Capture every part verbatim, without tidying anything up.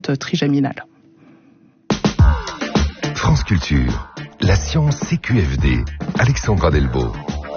trigeminale. France Culture, la science C Q F D, Alexandra Delbo.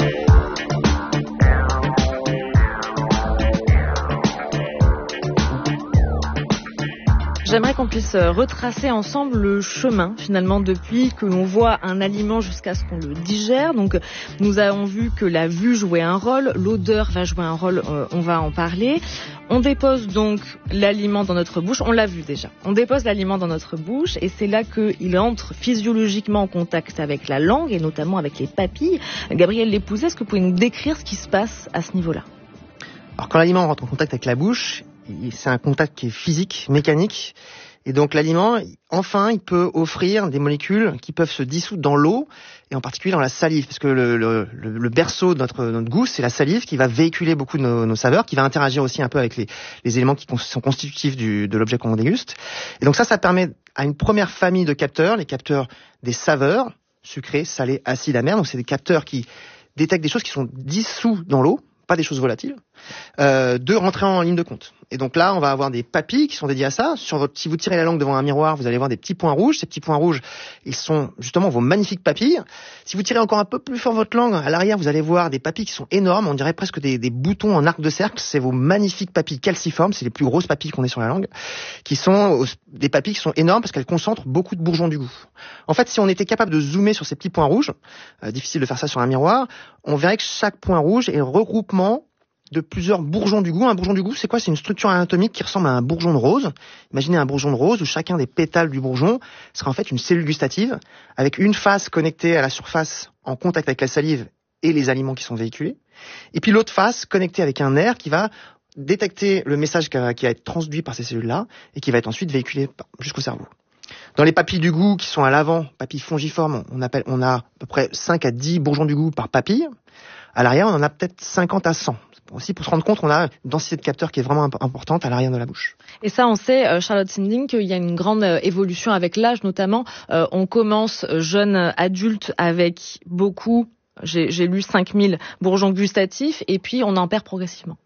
J'aimerais qu'on puisse retracer ensemble le chemin, finalement, depuis que l'on voit un aliment jusqu'à ce qu'on le digère. Donc, nous avons vu que la vue jouait un rôle, l'odeur va jouer un rôle, euh, on va en parler. On dépose donc l'aliment dans notre bouche, on l'a vu déjà. On dépose l'aliment dans notre bouche et c'est là qu'il entre physiologiquement en contact avec la langue et notamment avec les papilles. Gabriel Lépouzet, est-ce que vous pouvez nous décrire ce qui se passe à ce niveau-là ? Alors, quand l'aliment rentre en contact avec la bouche, c'est un contact qui est physique, mécanique. Et donc l'aliment, enfin, il peut offrir des molécules qui peuvent se dissoudre dans l'eau, et en particulier dans la salive, parce que le, le, le berceau de notre, notre goût, c'est la salive qui va véhiculer beaucoup de nos, nos saveurs, qui va interagir aussi un peu avec les, les éléments qui sont constitutifs du, de l'objet qu'on déguste. Et donc ça, ça permet à une première famille de capteurs, les capteurs des saveurs, sucrées, salées, acides, amères. Donc c'est des capteurs qui détectent des choses qui sont dissous dans l'eau, pas des choses volatiles, euh, de rentrer en ligne de compte. Et donc là, on va avoir des papilles qui sont dédiées à ça. Sur votre, si vous tirez la langue devant un miroir, vous allez voir des petits points rouges. Ces petits points rouges, ils sont justement vos magnifiques papilles. Si vous tirez encore un peu plus fort votre langue, à l'arrière, vous allez voir des papilles qui sont énormes. On dirait presque des, des boutons en arc de cercle. C'est vos magnifiques papilles calciformes. C'est les plus grosses papilles qu'on ait sur la langue, qui sont des papilles qui sont énormes parce qu'elles concentrent beaucoup de bourgeons du goût. En fait, si on était capable de zoomer sur ces petits points rouges, euh, difficile de faire ça sur un miroir, on verrait que chaque point rouge est le regroupement de plusieurs bourgeons du goût. Un bourgeon du goût, c'est quoi ? C'est une structure anatomique qui ressemble à un bourgeon de rose. Imaginez un bourgeon de rose où chacun des pétales du bourgeon sera en fait une cellule gustative avec une face connectée à la surface en contact avec la salive et les aliments qui sont véhiculés. Et puis l'autre face connectée avec un nerf qui va détecter le message qui va être transduit par ces cellules-là et qui va être ensuite véhiculé jusqu'au cerveau. Dans les papilles du goût qui sont à l'avant, papilles fongiformes, on appelle, on a à peu près cinq à dix bourgeons du goût par papille. À l'arrière, on en a peut-être cinquante à cent. Aussi, pour se rendre compte, on a une densité de capteurs qui est vraiment importante à l'arrière de la bouche. Et ça, on sait, euh, Charlotte Sinding, qu'il y a une grande euh, évolution avec l'âge, notamment. Euh, on commence euh, jeune adulte avec beaucoup, j'ai, j'ai lu cinq mille bourgeons gustatifs, et puis on en perd progressivement.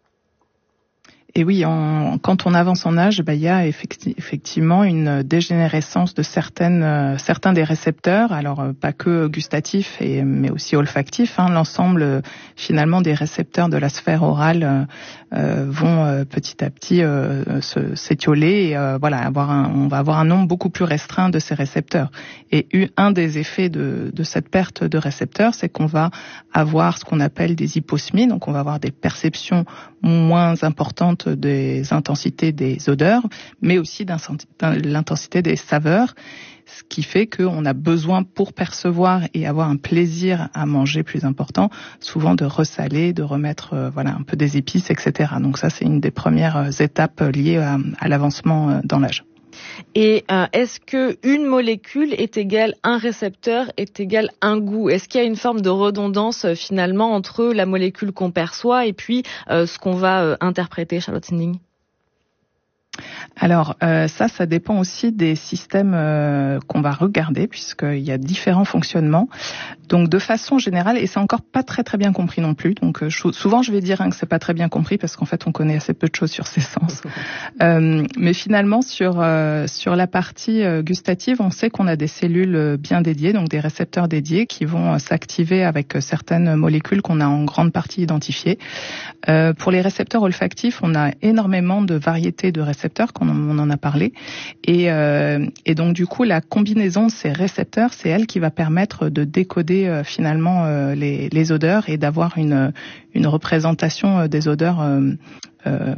Et oui, on, quand on avance en âge, bah, il y a effecti- effectivement une dégénérescence de certaines, euh, certains des récepteurs, alors euh, pas que gustatifs, et, mais aussi olfactifs. Hein, l'ensemble, euh, finalement, des récepteurs de la sphère orale euh, euh, vont euh, petit à petit euh, se, s'étioler. Et, euh, voilà, avoir un, on va avoir un nombre beaucoup plus restreint de ces récepteurs. Et un des effets de, de cette perte de récepteurs, c'est qu'on va avoir ce qu'on appelle des hyposmies, donc on va avoir des perceptions moins importantes des intensités des odeurs, mais aussi de l'intensité des saveurs, ce qui fait qu'on a besoin, pour percevoir et avoir un plaisir à manger plus important, souvent de ressaler, de remettre euh, voilà un peu des épices, et cetera. Donc ça, c'est une des premières étapes liées à, à l'avancement dans l'âge. Et euh, est-ce que une molécule est égale un récepteur est égal un goût ? Est-ce qu'il y a une forme de redondance euh, finalement entre la molécule qu'on perçoit et puis euh, ce qu'on va euh, interpréter, Charlotte Sinding ? Alors euh, ça, ça dépend aussi des systèmes euh, qu'on va regarder, puisqu'il y a différents fonctionnements. Donc de façon générale, et c'est encore pas très très bien compris non plus. Donc euh, souvent je vais dire hein, que c'est pas très bien compris parce qu'en fait on connaît assez peu de choses sur ces sens. Euh, mais finalement sur euh, sur la partie euh, gustative, on sait qu'on a des cellules bien dédiées, donc des récepteurs dédiés qui vont euh, s'activer avec euh, certaines molécules qu'on a en grande partie identifiées. Euh, pour les récepteurs olfactifs, on a énormément de variétés de récepteurs, qu'on on en a parlé, et, euh, et donc du coup la combinaison de ces récepteurs, c'est elle qui va permettre de décoder euh, finalement euh, les, les odeurs et d'avoir une, une représentation euh, des odeurs euh, euh,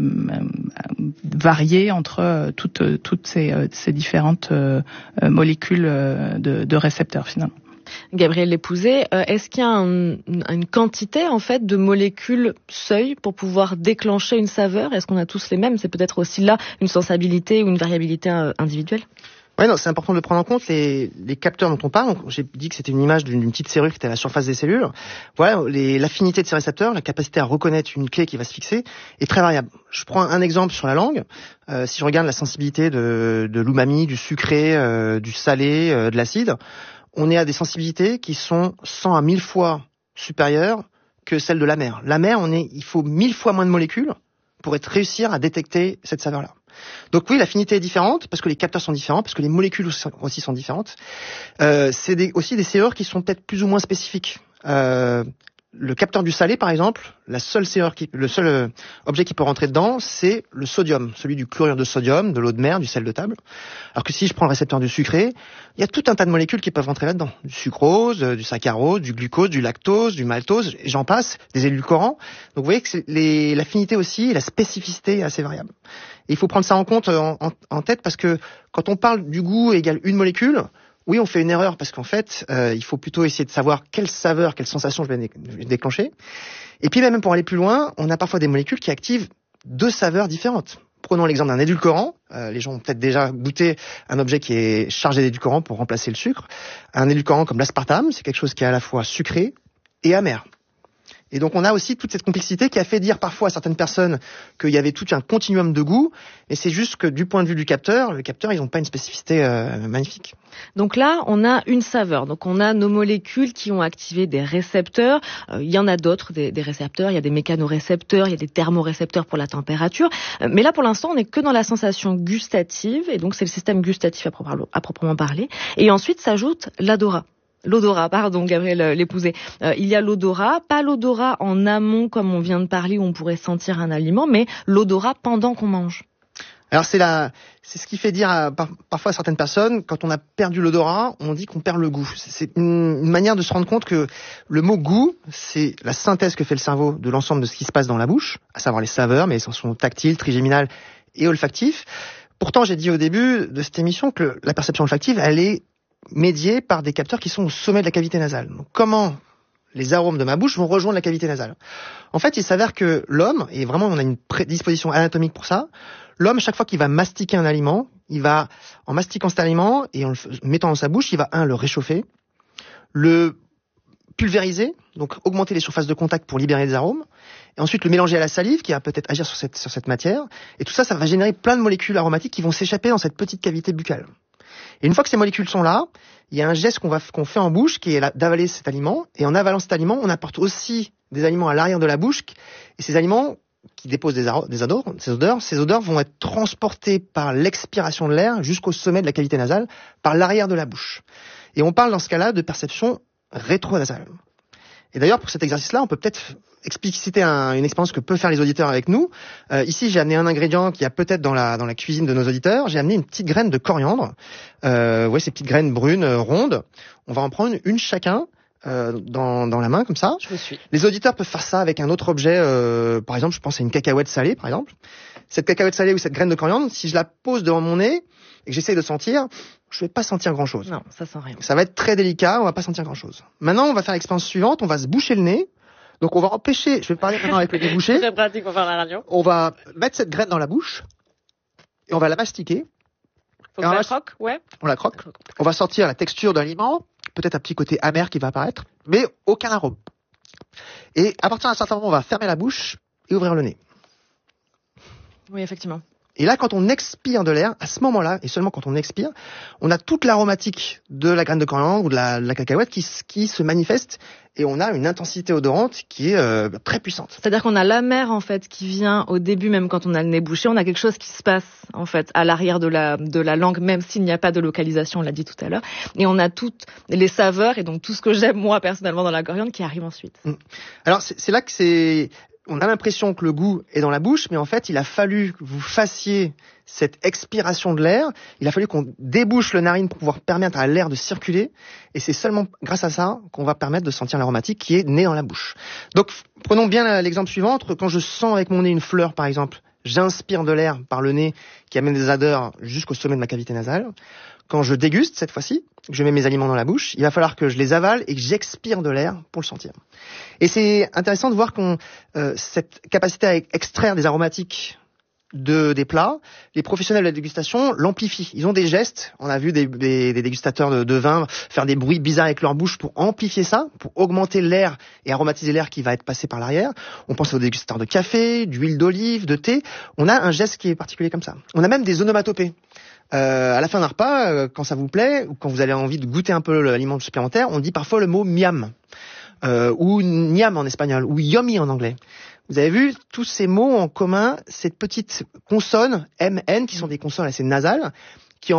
variées entre euh, toutes, toutes ces, euh, ces différentes euh, molécules euh, de, de récepteurs finalement. Gabriel Lépouzet, euh, est-ce qu'il y a un, une quantité en fait de molécules seuil pour pouvoir déclencher une saveur ? Est-ce qu'on a tous les mêmes ? C'est peut-être aussi là une sensibilité ou une variabilité euh, individuelle ? Oui, non, c'est important de le prendre en compte. Les, les capteurs dont on parle, donc j'ai dit que c'était une image d'une, d'une petite cellule qui était à la surface des cellules. Voilà, les, l'affinité de ces récepteurs, la capacité à reconnaître une clé qui va se fixer, est très variable. Je prends un exemple sur la langue. Euh, si je regarde la sensibilité de, de l'umami, du sucré, euh, du salé, euh, de l'acide, on est à des sensibilités qui sont cent à mille fois supérieures que celles de l'amer. L'amer, on est, il faut mille fois moins de molécules pour être réussir à détecter cette saveur-là. Donc oui, l'affinité est différente parce que les capteurs sont différents, parce que les molécules aussi sont différentes. Euh, c'est des, aussi des serrures qui sont peut-être plus ou moins spécifiques. Euh, le capteur du salé, par exemple, la seule serrure qui, le seul euh, objet qui peut rentrer dedans, c'est le sodium, celui du chlorure de sodium, de l'eau de mer, du sel de table. Alors que si je prends le récepteur du sucré, il y a tout un tas de molécules qui peuvent rentrer là-dedans. Du sucrose, euh, du saccharose, du glucose, du lactose, du maltose, et j'en passe, des édulcorants. Donc vous voyez que c'est les, l'affinité aussi, la spécificité est assez variable. Et il faut prendre ça en compte, en, en, en tête, parce que quand on parle du goût égale une molécule, oui, on fait une erreur parce qu'en fait, euh, il faut plutôt essayer de savoir quelle saveur, quelle sensation je vais, dé- je vais déclencher. Et puis même pour aller plus loin, on a parfois des molécules qui activent deux saveurs différentes. Prenons l'exemple d'un édulcorant. Euh, les gens ont peut-être déjà goûté un objet qui est chargé d'édulcorant pour remplacer le sucre. Un édulcorant comme l'aspartame, c'est quelque chose qui est à la fois sucré et amer. Et donc on a aussi toute cette complexité qui a fait dire parfois à certaines personnes qu'il y avait tout un continuum de goût, et c'est juste que du point de vue du capteur, le capteur, ils n'ont pas une spécificité euh, magnifique. Donc là, on a une saveur. Donc on a nos molécules qui ont activé des récepteurs. Euh, il y en a d'autres, des, des récepteurs. Il y a des mécanorécepteurs, il y a des thermorécepteurs pour la température. Euh, mais là, pour l'instant, on n'est que dans la sensation gustative, et donc c'est le système gustatif à proprement, à proprement parler. Et ensuite s'ajoute l'odorat. L'odorat, pardon, Gabriel Lépousé. Euh, il y a l'odorat, pas l'odorat en amont comme on vient de parler où on pourrait sentir un aliment, mais l'odorat pendant qu'on mange. Alors c'est la, c'est ce qui fait dire à, par, parfois à certaines personnes, quand on a perdu l'odorat, on dit qu'on perd le goût. C'est une, une manière de se rendre compte que le mot goût, c'est la synthèse que fait le cerveau de l'ensemble de ce qui se passe dans la bouche, à savoir les saveurs, mais elles sont tactiles, trigéminales et olfactifs. Pourtant, j'ai dit au début de cette émission que la perception olfactive, elle est médiée par des capteurs qui sont au sommet de la cavité nasale. Donc, comment les arômes de ma bouche vont rejoindre la cavité nasale? En fait, il s'avère que l'homme, et vraiment on a une prédisposition anatomique pour ça, l'homme, chaque fois qu'il va mastiquer un aliment, il va, en mastiquant cet aliment et en le mettant dans sa bouche, il va, un, le réchauffer, le pulvériser, donc augmenter les surfaces de contact pour libérer des arômes, et ensuite le mélanger à la salive qui va peut-être agir sur cette, sur cette matière, et tout ça, ça va générer plein de molécules aromatiques qui vont s'échapper dans cette petite cavité buccale. Et une fois que ces molécules sont là, il y a un geste qu'on va, qu'on fait en bouche qui est d'avaler cet aliment, et en avalant cet aliment, on apporte aussi des aliments à l'arrière de la bouche, et ces aliments qui déposent des, aro- des odeurs, ces odeurs, ces odeurs vont être transportées par l'expiration de l'air jusqu'au sommet de la cavité nasale, par l'arrière de la bouche. Et on parle dans ce cas-là de perception rétronasale. Et d'ailleurs, pour cet exercice-là, on peut peut-être expliciter un, une expérience que peuvent faire les auditeurs avec nous. Euh, ici, j'ai amené un ingrédient qui y a peut-être dans la, dans la cuisine de nos auditeurs. J'ai amené une petite graine de coriandre. Euh, ouais, ces petites graines brunes, euh, rondes. On va en prendre une chacun. Euh, dans, dans la main comme ça. Je vous suis. Les auditeurs peuvent faire ça avec un autre objet, euh, par exemple, je pense à une cacahuète salée, par exemple. Cette cacahuète salée ou cette graine de coriandre, si je la pose devant mon nez et que j'essaye de sentir, je vais pas sentir grand-chose. Non, ça sent rien. Ça va être très délicat, on va pas sentir grand-chose. Maintenant, on va faire l'expérience suivante, on va se boucher le nez. Donc on va empêcher, je vais parler maintenant avec le nez bouché. Très pratique pour faire la radio. On va mettre cette graine dans la bouche et on va la mastiquer. Faut que on la va... croque, ouais. On la croque. On va sortir la texture de l'aliment, peut-être un petit côté amer qui va apparaître, mais aucun arôme. Et à partir d'un certain moment, on va fermer la bouche et ouvrir le nez. Oui, effectivement. Et là, quand on expire de l'air, à ce moment-là, et seulement quand on expire, on a toute l'aromatique de la graine de coriandre ou de la, de la cacahuète qui, qui se manifeste, et on a une intensité odorante qui est euh, très puissante. C'est-à-dire qu'on a l'amer en fait qui vient au début, même quand on a le nez bouché, on a quelque chose qui se passe en fait à l'arrière de la de la langue, même s'il n'y a pas de localisation, on l'a dit tout à l'heure, et on a toutes les saveurs et donc tout ce que j'aime moi personnellement dans la coriandre qui arrive ensuite. Alors c'est, c'est là que c'est on a l'impression que le goût est dans la bouche, mais en fait, il a fallu que vous fassiez cette expiration de l'air. Il a fallu qu'on débouche le narine pour pouvoir permettre à l'air de circuler. Et c'est seulement grâce à ça qu'on va permettre de sentir l'aromatique qui est né dans la bouche. Donc, prenons bien l'exemple suivant. Quand je sens avec mon nez une fleur, par exemple, j'inspire de l'air par le nez qui amène des odeurs jusqu'au sommet de ma cavité nasale. Quand je déguste, cette fois-ci, que je mets mes aliments dans la bouche, il va falloir que je les avale et que j'expire de l'air pour le sentir. Et c'est intéressant de voir qu'on euh, cette capacité à extraire des aromatiques de des plats, les professionnels de la dégustation l'amplifient. Ils ont des gestes. On a vu des, des, des dégustateurs de, de vin faire des bruits bizarres avec leur bouche pour amplifier ça, pour augmenter l'air et aromatiser l'air qui va être passé par l'arrière. On pense aux dégustateurs de café, d'huile d'olive, de thé. On a un geste qui est particulier comme ça. On a même des onomatopées. Euh, à la fin d'un repas, euh, quand ça vous plaît, ou quand vous avez envie de goûter un peu l'aliment supplémentaire, on dit parfois le mot miam, euh, ou niam en espagnol, ou yummy en anglais. Vous avez vu, tous ces mots ont en commun cette petite consonne M N, qui sont des consonnes assez nasales,